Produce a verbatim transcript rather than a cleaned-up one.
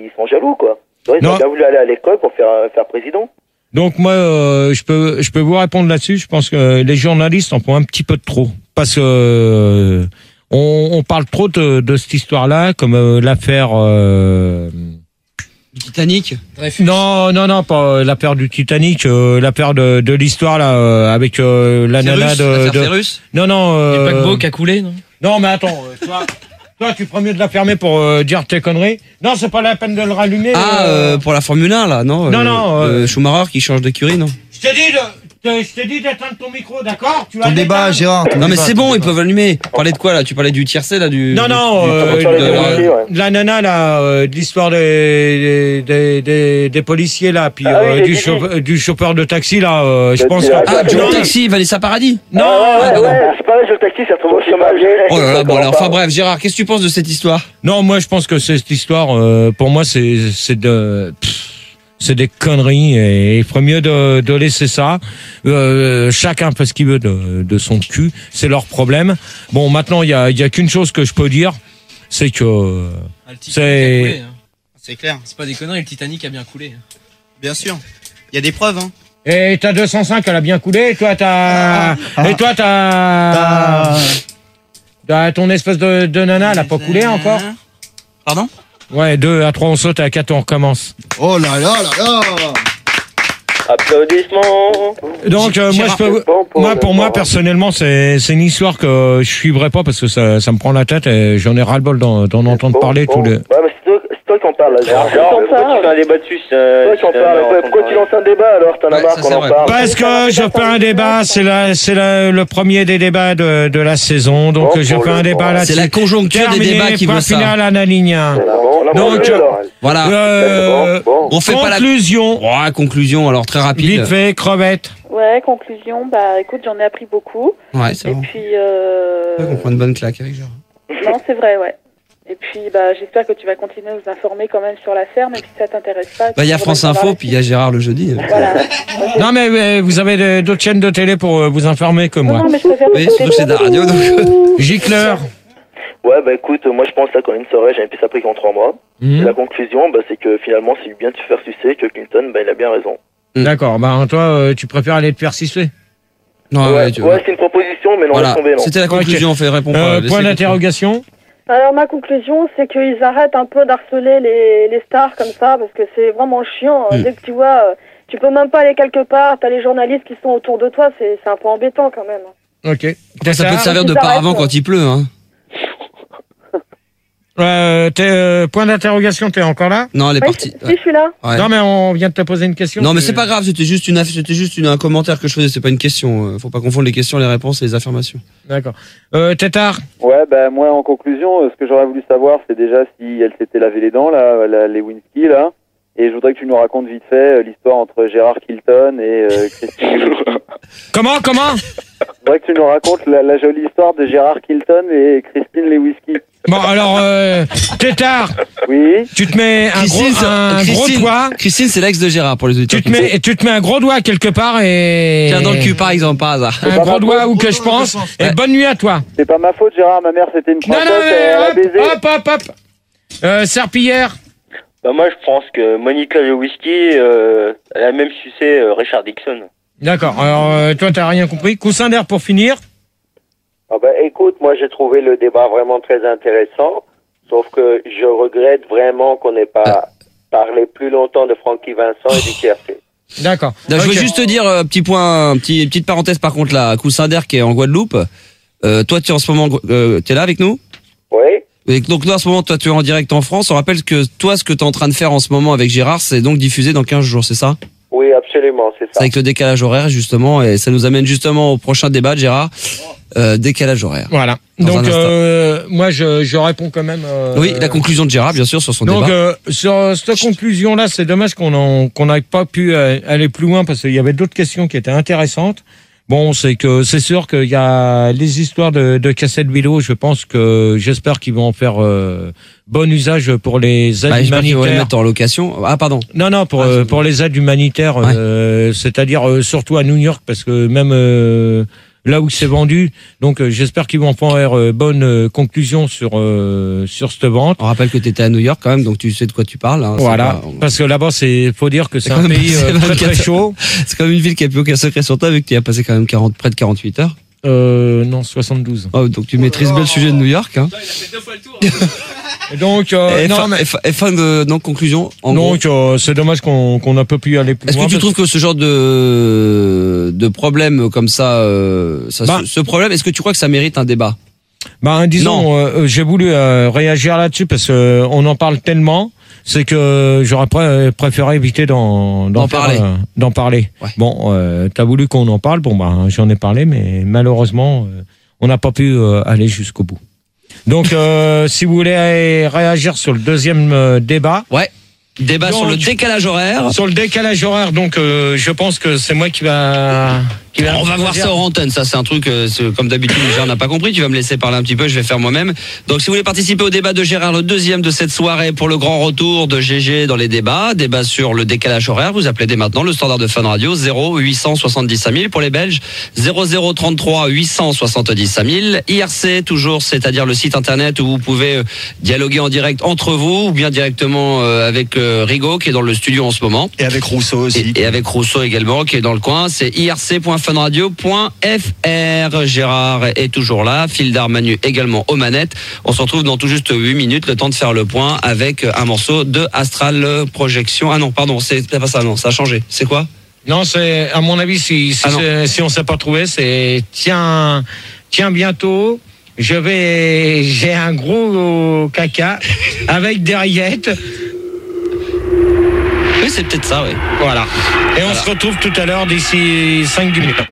ils sont jaloux, quoi. Ils Non. ont bien voulu aller à l'école pour faire, faire président. Donc moi, euh, je peux, je peux vous répondre là-dessus. Je pense que les journalistes en font un petit peu de trop, parce que euh, on, on parle trop de, de cette histoire-là, comme euh, l'affaire. Euh... Du Titanic. Non, non, non, pas euh, l'affaire du Titanic, euh, l'affaire de, de l'histoire là, euh, avec euh, la nana de. de... Russe. Non, non. Euh... Du paquebot qui a coulé, non? Non, mais attends, euh, toi, toi, tu ferais mieux de la fermer pour euh, dire tes conneries. Non, c'est pas la peine de le rallumer. Ah, euh... euh, pour la Formule un, là, non? Non, euh, non, euh, Schumacher qui change d'écurie, non? Je t'ai dit de, te- je t'ai dit d'éteindre ton micro, d'accord? Tu vas Ton débat, l'éteindre. Gérard. ton Non, mais débat, c'est ton bon, ils débat. peuvent allumer. Parler de quoi, là? Tu parlais du tiercé, là, du... Non, du- non, du- euh, de- sur les de- policiers, ouais. la nana là, euh, de l'histoire des, des, des, des policiers là, puis Ah oui, euh, j'ai du, dit. chauffeur, du chauffeur de taxi là, euh, je Le pense. directeur. que- Ah, Non, Joe mais- Taxi, Vanessa Paradis. Non, Ah, ouais, non. ouais, c'est pareil, je le taxi, s'est retrouvé au chômage. Oh là là, bon, alors, enfin bref, Gérard, qu'est-ce que tu penses de cette histoire? non, moi je pense que cette histoire, euh, pour moi c'est c'est de pff, c'est des conneries et il ferait mieux de, de laisser ça. Euh, chacun fait ce qu'il veut de, de son cul, c'est leur problème. Bon, maintenant il y a il y a qu'une chose que je peux dire, c'est que Ah, le Titanic C'est- a coulé, hein. C'est clair, C'est pas des conneries, le Titanic a bien coulé. bien sûr. Il y a des preuves, hein. et ta deux cent cinq elle a bien coulé, et toi t'as Ah. et toi t'as Ah. t'as ton espèce de, de nana elle a pas coulé encore. Pardon? Ouais, deux à trois on saute, à quatre on recommence. Oh là là là là. Applaudissements. Donc euh, moi je peux Bon pour moi le pour moi moment. personnellement c'est c'est une histoire que je suivrai pas parce que ça ça me prend la tête et j'en ai ras le bol d'en d'en entendre Bon, parler bon. tous les. Ouais, mais c'est toi, c'est toi qui en parles, là. Gérard. Genre, Pourquoi pourquoi tu fais un débat dessus? euh, Toi qui en si parles. t'as- Pourquoi- Pourquoi tu lances un débat alors? T'en as Ouais, marre ça, qu'on c'est en vrai. parle. Parce que je fais un débat, c'est la c'est la, le premier des débats de de la saison, donc Bon, je pour fais le un débat moment. là-dessus. C'est la conjoncture des Terminé, débats qui point veut ça. final, Analigna. Bon, là, Donc, bon, alors. Voilà. Euh, Bon, bon. On fait pas la... conclusion. Oh, conclusion, alors très rapide. Vite fait, crevette. Ouais, conclusion, bah écoute, j'en ai appris beaucoup. Ouais, c'est Et bon. puis, euh... On prend une bonne claque avec Gérard. non, c'est vrai, ouais. Et puis, bah j'espère que tu vas continuer à nous informer quand même sur la ferme. Et puis, si ça t'intéresse pas... Bah, il y a tu France reviendras Info, là-dessus. puis il y a Gérard le jeudi. Voilà. Moi, j'ai- Non mais euh, vous avez de- d'autres chaînes de télé pour euh, vous informer que Non, moi. non, mais je préfère... Oui, surtout que c'est de la radio, donc... Gicleur. Ouais, bah écoute, moi je pense là qu'en une soirée, j'ai un peu ça pris en trois mois. Et Hmm. la conclusion, bah, c'est que finalement, c'est bien de se faire sucer, que Clinton, bah, il a bien raison. D'accord, bah toi euh, tu préfères aller te faire siffler. Non, ouais, ouais, tu vois. ouais, c'est une proposition, mais non, Voilà, laisse tomber, non. c'était la conclusion, on fait répondre. Euh, point d'interrogation. Alors, ma conclusion, c'est qu'ils arrêtent un peu d'harceler les, les stars comme ça, parce que c'est vraiment chiant. Mm. Dès que tu vois, euh, tu peux même pas aller quelque part, t'as les journalistes qui sont autour de toi, c'est c'est un peu embêtant quand même. Ok. Ça peut te servir de Ils arrêtent, paravent euh. quand il pleut, hein. Euh, t'es, euh, point d'interrogation, t'es encore là? Non, elle est Oui, partie. si, si, je suis là. Ouais. Non mais on vient de te poser une question. Non, mais tu- c'est pas grave, c'était juste une, aff- c'était juste une, un commentaire que je faisais, c'est pas une question. euh, Faut pas confondre les questions, les réponses et les affirmations. D'accord. Euh, Tétard. Ouais, ben moi en conclusion, euh, ce que j'aurais voulu savoir, c'est déjà si elle s'était lavé les dents, là, la Lewinsky, là. Et je voudrais que tu nous racontes vite fait euh, l'histoire entre Gérard Kilton et euh, Christine Lewinsky. Comment, comment? Je voudrais que tu nous racontes la, la jolie histoire de Gérard Kilton et Christine Lewinsky. Bon alors, euh, Tétard, Oui. tu te mets un Christine, gros, un gros Christine, doigt. Christine, c'est l'ex de Gérard pour les auditeurs. Tu te qui mets, tu te mets un gros doigt quelque part et. Tiens dans le cul, par exemple, par hasard. Un pas gros ma doigt faute. où que je pense. Et Ouais. bonne nuit à toi. C'est pas ma faute, Gérard, ma mère c'était une Non, princesse, non, elle a mais baisé. hop, hop, hop, hop. Euh, Serpillière. Bah, moi, je pense que Monica Lewinsky, euh, elle a même sucé euh, Richard Dixon. D'accord. Alors, euh, toi, t'as rien compris. Coussin d'air pour finir. Ah ben, écoute, moi j'ai trouvé le débat vraiment très intéressant, sauf que je regrette vraiment qu'on n'ait pas parlé plus longtemps de Francky Vincent et du tiercé. D'accord. Non, Je veux Ok. juste te dire, euh, petit point, petit, petite parenthèse par contre là, Coussin d'air qui est en Guadeloupe. Euh, toi, tu es en ce moment, euh, t'es là avec nous? Oui. Et donc là, en ce moment, toi, tu es en direct en France. On rappelle que toi, ce que tu es en train de faire en ce moment avec Gérard, c'est donc diffusé dans quinze jours, c'est ça? Oui, absolument, c'est C'est ça. avec le décalage horaire, justement, et ça nous amène justement au prochain débat, Gérard. Euh, décalage horaire. Voilà. Dans Donc, un instant. euh, moi, je, je réponds quand même. euh, Oui, la conclusion de Gérard, bien sûr, sur son Donc, débat. euh, sur cette conclusion-là, c'est dommage qu'on en- qu'on n'ait pas pu euh, aller plus loin parce qu'il y avait d'autres questions qui étaient intéressantes. Bon, c'est que c'est sûr qu'il y a les histoires de, de cassettes vidéo. Je pense que j'espère qu'ils vont en faire euh, bon usage pour les aides Bah, j'espère qu'ils vont les humanitaires. mettre en location. Ah, pardon. Non, non, pour Ah, euh, c'est- pour les aides humanitaires, Ouais. euh, c'est-à-dire euh, surtout à New York, parce que même euh, là où c'est vendu. Donc euh, j'espère qu'ils vont faire euh, bonne euh, conclusion sur euh, sur cette vente. On rappelle que tu étais à New York quand même, donc tu sais de quoi tu parles. Hein, voilà, pas... parce que là-bas, c'est faut dire que c'est, c'est un même, pays euh, très très chaud. C'est quand même une ville qui a plus aucun secret sur toi, vu que tu y as passé quand même quarante, près de quarante-huit heures. Euh, non, soixante-douze. Oh, donc tu maîtrises bien le sujet de New York. Hein. Il a fait deux fois le tour. Hein. Donc, euh, et, non, fin, mais... et, fin, et fin de donc conclusion. En donc, euh, c'est dommage qu'on qu'on n'a pas pu aller plus Est-ce loin. que tu parce... trouves que ce genre de de problème comme ça, euh, ça bah, ce, ce problème, est-ce que tu crois que ça mérite un débat? Ben, disons, euh, j'ai voulu euh, réagir là-dessus parce que euh, on en parle tellement, c'est que j'aurais pr- préféré éviter d'en, d'en, d'en faire, parler. Euh, d'en parler. Ouais. Bon, euh, t'as voulu qu'on en parle, bon ben j'en ai parlé, mais malheureusement, euh, on n'a pas pu euh, aller jusqu'au bout. Donc, euh, si vous voulez réagir sur le deuxième euh, débat. Ouais. Débat donc, sur le décalage horaire. Sur le décalage horaire, donc euh, je pense que c'est moi qui va. Qui va on va voir ça hors antenne, ça c'est un truc, euh, c'est, comme d'habitude, déjà on n'a pas compris, tu vas me laisser parler un petit peu, je vais faire moi-même. Donc si vous voulez participer au débat de Gérard, le deuxième de cette soirée pour le grand retour de G G dans les débats, débat sur le décalage horaire, vous appelez dès maintenant le standard de Fun Radio, zéro huit cent soixante-dix cinq mille pour les Belges, zéro zéro trente-trois huit cent soixante-dix cinq mille, I R C toujours, c'est-à-dire le site internet où vous pouvez euh, dialoguer en direct entre vous, ou bien directement euh, avec euh, Rigaud qui est dans le studio en ce moment. Et avec Rousseau aussi. Et, et avec Rousseau également qui est dans le coin, c'est i r c point funradio point f r. Gérard est toujours là, Fildar Manu également aux manettes. On se retrouve dans tout juste huit minutes, le temps de faire le point avec un morceau de Astral Projection. Ah non, pardon, c'est pas ça, non, ça a changé. C'est quoi? Non, c'est, à mon avis, si, si, ah si on s'est pas trouvé, c'est, tiens, tiens, bientôt, je vais, j'ai un gros caca avec des rillettes. Oui, c'est peut-être ça, oui. Voilà. Et on voilà. se retrouve tout à l'heure d'ici cinq dix minutes.